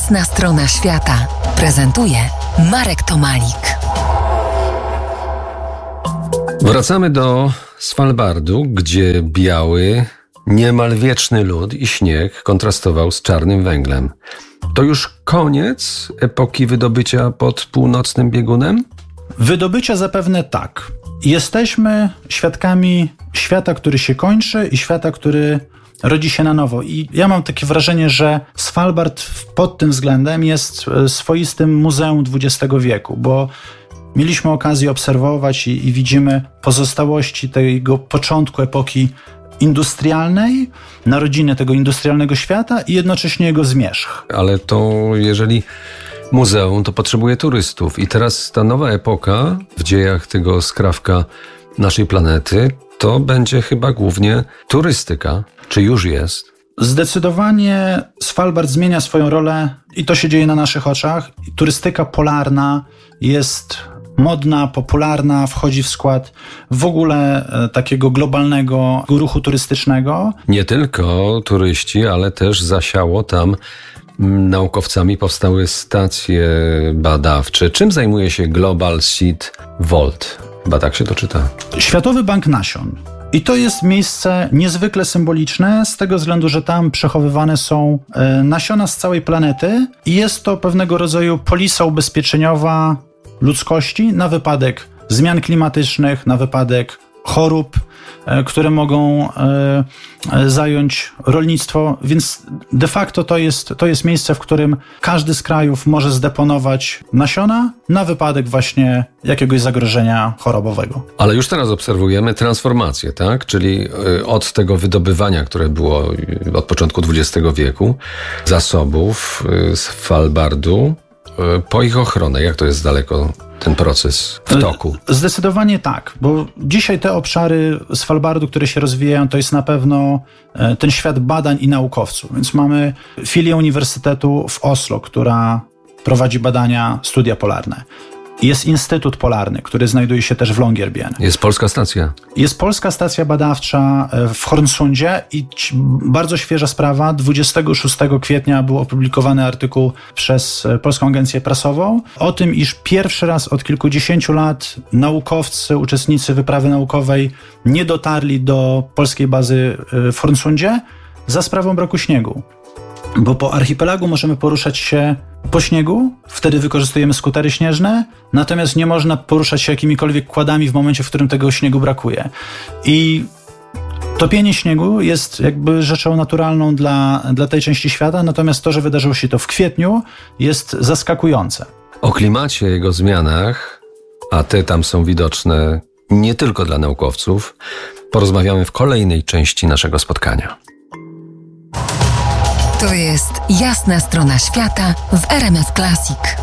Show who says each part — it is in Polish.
Speaker 1: Jasna strona świata prezentuje Marek Tomalik.
Speaker 2: Wracamy do Svalbardu, gdzie biały, niemal wieczny lód i śnieg kontrastował z czarnym węglem. To już koniec epoki wydobycia pod północnym biegunem?
Speaker 3: Wydobycia zapewne tak. Jesteśmy świadkami świata, który się kończy i świata, który rodzi się na nowo. I ja mam takie wrażenie, że Svalbard pod tym względem jest swoistym muzeum XX wieku, bo mieliśmy okazję obserwować i widzimy pozostałości tego początku epoki industrialnej, narodziny tego industrialnego świata i jednocześnie jego zmierzch.
Speaker 2: Ale to jeżeli muzeum, to potrzebuje turystów. I teraz ta nowa epoka w dziejach tego skrawka naszej planety to będzie chyba głównie turystyka. Czy już jest?
Speaker 3: Zdecydowanie Svalbard zmienia swoją rolę i to się dzieje na naszych oczach. Turystyka polarna jest modna, popularna, wchodzi w skład w ogóle takiego globalnego ruchu turystycznego.
Speaker 2: Nie tylko turyści, ale też zasiało tam naukowcami, powstały stacje badawcze. Czym zajmuje się Global Seed Vault? Chyba tak się to czyta.
Speaker 3: Światowy Bank Nasion. I to jest miejsce niezwykle symboliczne z tego względu, że tam przechowywane są nasiona z całej planety i jest to pewnego rodzaju polisa ubezpieczeniowa ludzkości na wypadek zmian klimatycznych, na wypadek chorób, które mogą zająć rolnictwo, więc de facto to jest miejsce, w którym każdy z krajów może zdeponować nasiona na wypadek właśnie jakiegoś zagrożenia chorobowego.
Speaker 2: Ale już teraz obserwujemy transformację, tak? Czyli od tego wydobywania, które było od początku XX wieku, zasobów Svalbardu, po ich ochronę. Jak to jest daleko ten proces w toku?
Speaker 3: Zdecydowanie tak, bo dzisiaj te obszary Svalbardu, które się rozwijają, to jest na pewno ten świat badań i naukowców. Więc mamy filię Uniwersytetu w Oslo, która prowadzi badania, studia polarne. Jest Instytut Polarny, który znajduje się też w Longyearbyen.
Speaker 2: Jest polska stacja.
Speaker 3: Jest polska stacja badawcza w Hornsundzie i bardzo świeża sprawa. 26 kwietnia był opublikowany artykuł przez Polską Agencję Prasową o tym, iż pierwszy raz od kilkudziesięciu lat naukowcy, uczestnicy wyprawy naukowej nie dotarli do polskiej bazy w Hornsundzie za sprawą braku śniegu. Bo po archipelagu możemy poruszać się po śniegu, wtedy wykorzystujemy skutery śnieżne, natomiast nie można poruszać się jakimikolwiek kładami w momencie, w którym tego śniegu brakuje. I topienie śniegu jest jakby rzeczą naturalną dla tej części świata, natomiast to, że wydarzyło się to w kwietniu, jest zaskakujące.
Speaker 2: O klimacie, jego zmianach, a te tam są widoczne nie tylko dla naukowców, porozmawiamy w kolejnej części naszego spotkania.
Speaker 1: To jest Jasna strona świata w RMF Classic.